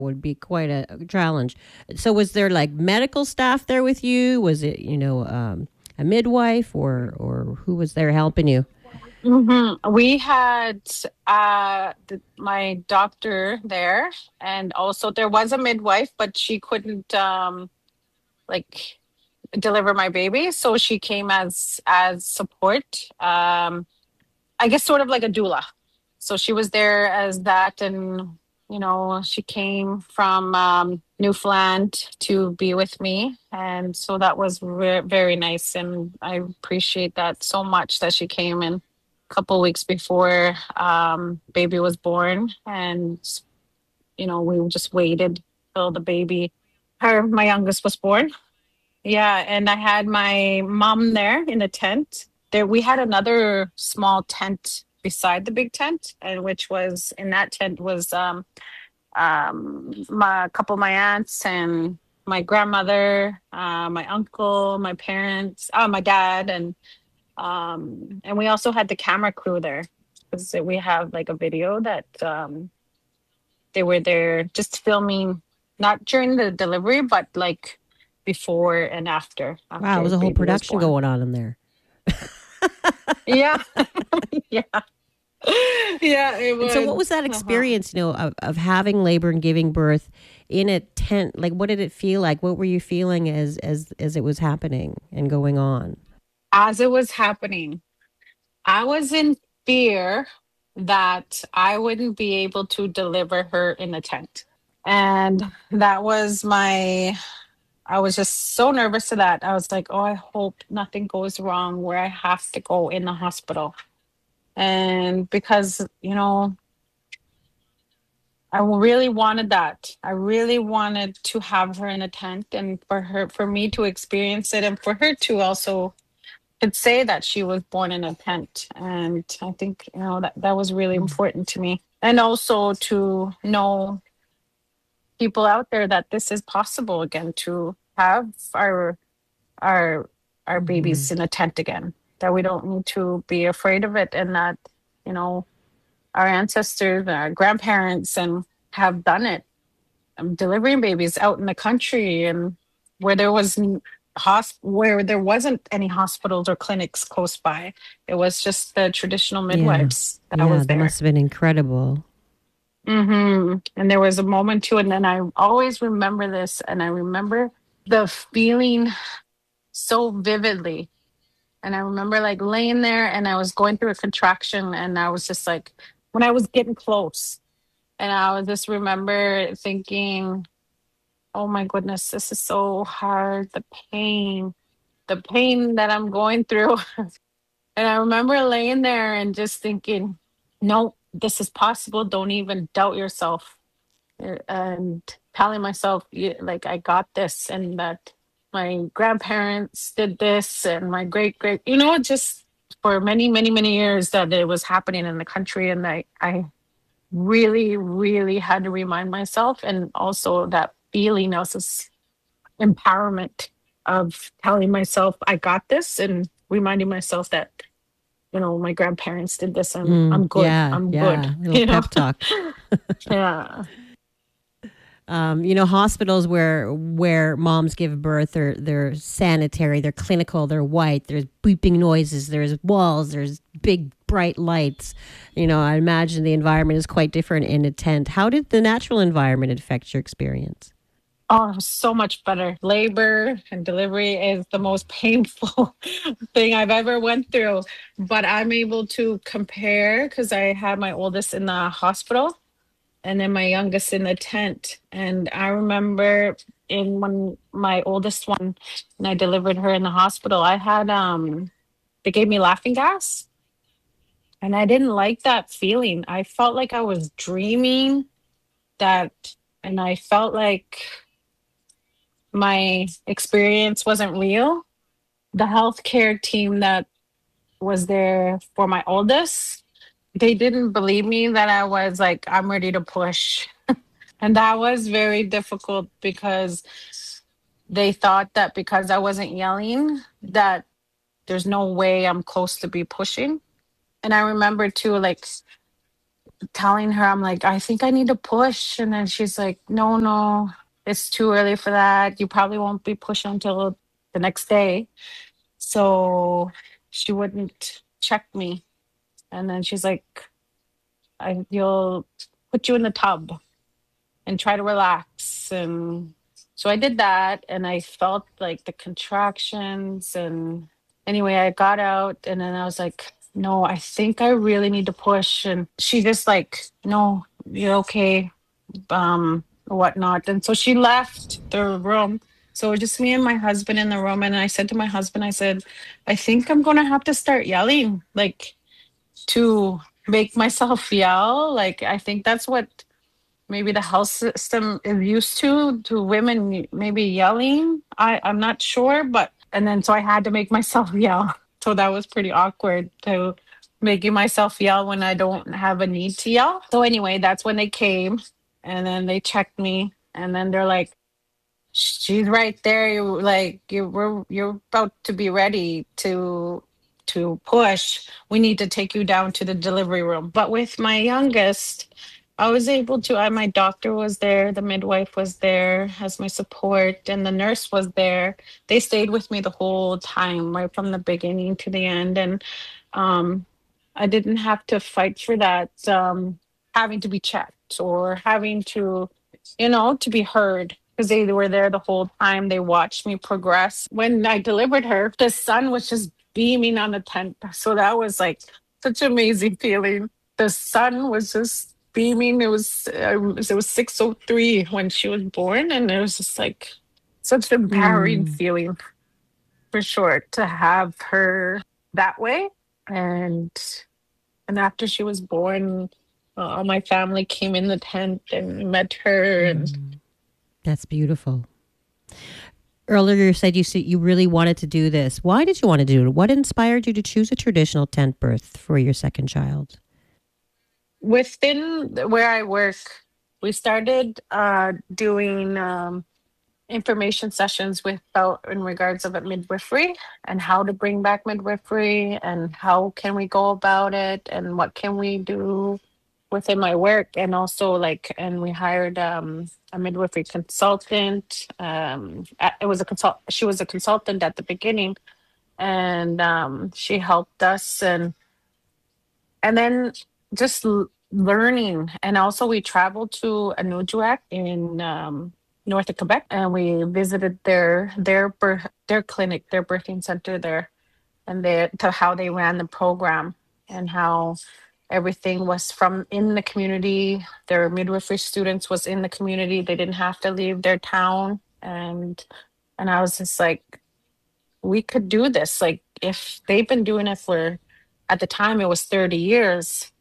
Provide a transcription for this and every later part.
would be quite a challenge. So was there like medical staff there with you? Was it, a midwife or who was there helping you? We had my doctor there, and also there was a midwife, but she couldn't like deliver my baby, so she came as support. I guess sort of like a doula. So she was there as that, and she came from Newfoundland to be with me, and so that was very nice, and I appreciate that so much that she came in a couple weeks before baby was born, and we just waited till the baby, my youngest, was born. Yeah, and I had my mom there in the tent. There we had another small tent beside the big tent, and which was in that tent was my a couple of my aunts and my grandmother, my uncle, my parents, my dad, and we also had the camera crew there because we have like a video that they were there just filming, not during the delivery, but like before and Wow, it after was a whole baby was production born. going on in there. Yeah, yeah, yeah. It And so what was. was that Uh-huh. experience, of having labor and giving birth in a tent? Like what did it feel like? What were you feeling as it was happening and going on? As it was happening, I was in fear that I wouldn't be able to deliver her in the tent, and that was my. I was just so nervous to that. I was like, oh, I hope nothing goes wrong where I have to go in the hospital. And because, I really wanted that. I really wanted to have her in a tent and for me to experience it and for her to also could say that she was born in a tent. And I think, that was really important to me. And also to know people out there that this is possible again to have our our Mm-hmm. babies in a tent again. That we don't need to be afraid of it and that, you know, our ancestors, our grandparents and have done it, delivering babies out in the country and where there was where there wasn't any hospitals or clinics close by. It was just the traditional Yeah. midwives that Yeah, was that there. must have been incredible. And there was a moment too, and then I always remember this, and I remember the feeling so vividly. And I remember like laying there, and I was going through a contraction, and I was just like, when I was getting close, and I was just remember thinking, oh my goodness, this is so hard. The pain that I'm going through. And I remember laying there and just thinking, no, this is possible. Don't even doubt yourself. And telling myself, like, I got this, and that my grandparents did this, and my great, just for many, many, many years that it was happening in the country. And I really, really had to remind myself, and also that feeling of this empowerment of telling myself I got this and reminding myself that my grandparents did this and Mm, I'm good. yeah, I'm good. yeah. Little pep talk. Yeah. Hospitals where moms give birth, they're sanitary, they're clinical, they're white. There's beeping noises, there's walls, there's big bright lights. I imagine the environment is quite different in a tent. How did the natural environment affect your experience? Oh, so much better. Labor and delivery is the most painful thing I've ever went through, but I'm able to compare because I had my oldest in the hospital and then my youngest in the tent. And I remember in when my oldest one, and I delivered her in the hospital, I had they gave me laughing gas, and I didn't like that feeling. I felt like I was dreaming that, and I felt like my experience wasn't real. The healthcare team that was there for my oldest, they didn't believe me that I was like, I'm ready to push. And that was very difficult because they thought that because I wasn't yelling, that there's no way I'm close to be pushing. And I remember too, like telling her, I'm like, I think I need to push. And then she's like, no, no, it's too early for that. You probably won't be pushing until the next day. So she wouldn't check me. And then she's like, you'll put you in the tub and try to relax. And so I did that and I felt like the contractions. And anyway, I got out and then I was like, no, I think I really need to push. And she just like, no, you're okay, whatnot. And so she left the room. So it was just me and my husband in the room. And I said to my husband, I said, I think I'm going to have to start yelling, like to make myself yell. Like, I think that's what maybe the health system is used to women maybe yelling. I'm not sure, but and then so I had to make myself yell. So that was pretty awkward to making myself yell when I don't have a need to yell. So anyway, that's when they came and then they checked me and then they're like, she's right there. You're about to be ready to push. We need to take you down to the delivery room. But with my youngest, I was able to. My doctor was there, the midwife was there as my support, and the nurse was there. They stayed with me the whole time, right from the beginning to the end, and um, I didn't have to fight for that. Having to be checked or having to to be heard because they were there the whole time. They watched me progress. When I delivered her, the sun was just beaming on the tent. So that was like such an amazing feeling. The sun was just beaming. It was 6:03 when she was born, and it was just like such an empowering Mm. feeling for sure to have her that way. And after she was born, all my family came in the tent and met her and Mm. That's beautiful. Earlier, you said you really wanted to do this. Why did you want to do it? What inspired you to choose a traditional tent birth for your second child? within where I work, we started doing information sessions with about in regards of it midwifery and how to bring back midwifery and how can we go about it and what can we do within my work and also like and we hired a midwifery consultant. It was a consult. She was a consultant at the beginning, and she helped us and then just learning. And also, we traveled to Anujiak in north of Quebec, and we visited their clinic, their birthing center there, and to how they ran the program and how everything was from in the community. Their midwifery students was in the community. They didn't have to leave their town, and I was just like, we could do this. Like if they've been doing it for, at the time it was 30 years,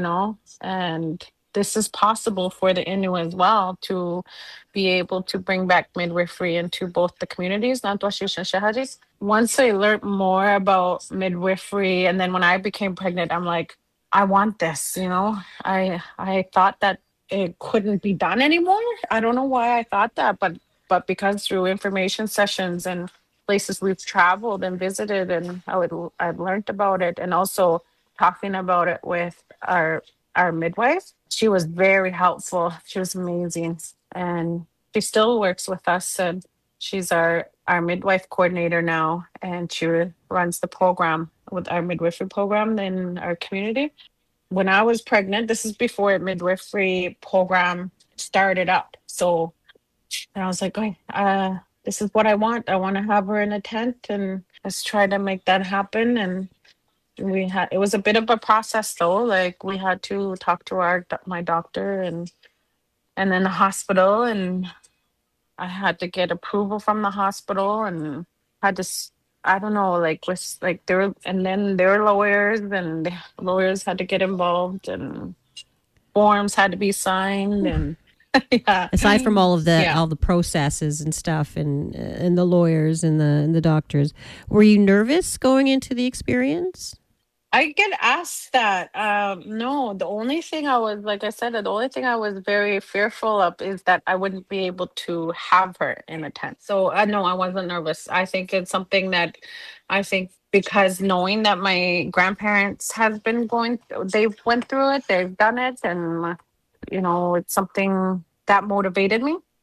and this is possible for the Innu as well to be able to bring back midwifery into both the communities, Natwashish and Shahajis. Once I learned more about midwifery, and then when I became pregnant, I'm like, I want this. I thought that it couldn't be done anymore. I don't know why I thought that, but because through information sessions and places we've traveled and visited and I've learned about it and also talking about it with our midwife. She was very helpful. She was amazing. And she still works with us and she's our midwife coordinator now and she runs the program with our midwifery program in our community. When I was pregnant, this is before midwifery program started up. So and I was like, "Okay, this is what I want. I want to have her in a tent, and let's try to make that happen." And it was a bit of a process though. Like we had to talk to my doctor and then the hospital, and I had to get approval from the hospital, and had to. I don't know, like was like there, and then their lawyers and the lawyers had to get involved, and forms had to be signed, and yeah, Aside from yeah. all the processes and stuff, and the lawyers and the doctors, were you nervous going into the experience? I get asked that. No, the only thing I was, like I said, the only thing I was very fearful of is that I wouldn't be able to have her in a tent. So, no, I wasn't nervous. I think it's something that I think because knowing that my grandparents have been going, they've went through it, they've done it, and it's something that motivated me.